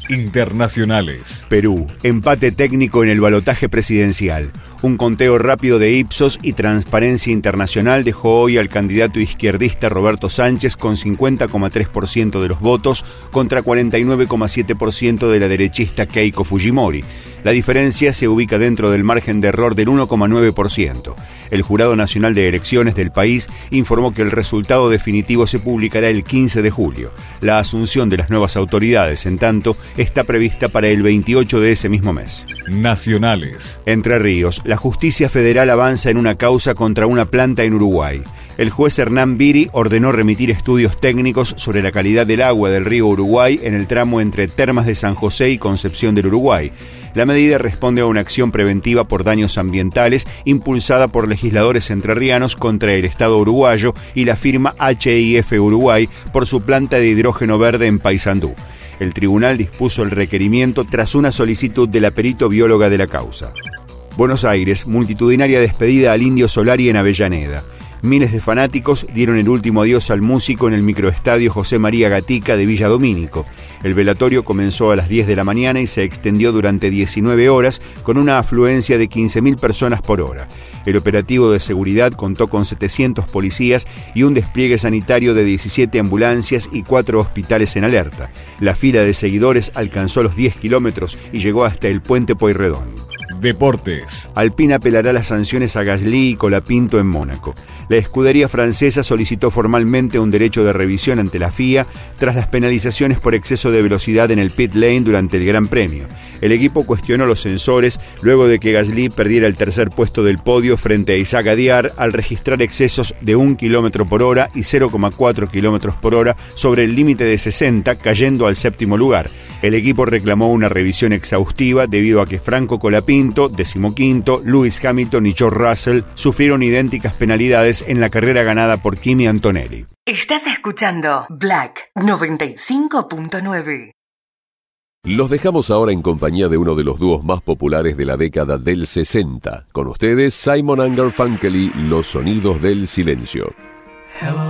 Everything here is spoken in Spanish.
Internacionales. Perú, empate técnico en el balotaje presidencial. Un conteo rápido de Ipsos y Transparencia Internacional dejó hoy al candidato izquierdista Roberto Sánchez con 50,3% de los votos contra 49,7% de la derechista Keiko Fujimori. La diferencia se ubica dentro del margen de error del 1,9%. El Jurado Nacional de Elecciones del país informó que el resultado definitivo se publicará el 15 de julio. La asunción de las nuevas autoridades, en tanto, está prevista para el 28 de ese mismo mes. Nacionales. Entre Ríos, la justicia federal avanza en una causa contra una planta en Uruguay. El juez Hernán Biri ordenó remitir estudios técnicos sobre la calidad del agua del río Uruguay en el tramo entre Termas de San José y Concepción del Uruguay. La medida responde a una acción preventiva por daños ambientales impulsada por legisladores entrerrianos contra el Estado uruguayo y la firma HIF Uruguay por su planta de hidrógeno verde en Paysandú. El tribunal dispuso el requerimiento tras una solicitud de la perito bióloga de la causa. Buenos Aires, multitudinaria despedida al Indio Solari en Avellaneda. Miles de fanáticos dieron el último adiós al músico en el microestadio José María Gatica de Villa Domínico. El velatorio comenzó a las 10 de la mañana y se extendió durante 19 horas con una afluencia de 15.000 personas por hora. El operativo de seguridad contó con 700 policías y un despliegue sanitario de 17 ambulancias y 4 hospitales en alerta. La fila de seguidores alcanzó los 10 kilómetros y llegó hasta el puente Pueyrredón. Deportes. Alpine apelará las sanciones a Gasly y Colapinto en Mónaco. La escudería francesa solicitó formalmente un derecho de revisión ante la FIA tras las penalizaciones por exceso de velocidad en el pit lane durante el Gran Premio. El equipo cuestionó los sensores luego de que Gasly perdiera el tercer puesto del podio frente a Isaac Adiar al registrar excesos de 1 km por hora y 0,4 km por hora sobre el límite de 60, cayendo al séptimo lugar. El equipo reclamó una revisión exhaustiva debido a que Franco Colapinto, 15º, Lewis Hamilton y George Russell sufrieron idénticas penalidades en la carrera ganada por Kimi Antonelli. Estás escuchando Black 95.9. Los dejamos ahora en compañía de uno de los dúos más populares de la década del 60. Con ustedes, Simon & Garfunkel y Los Sonidos del Silencio.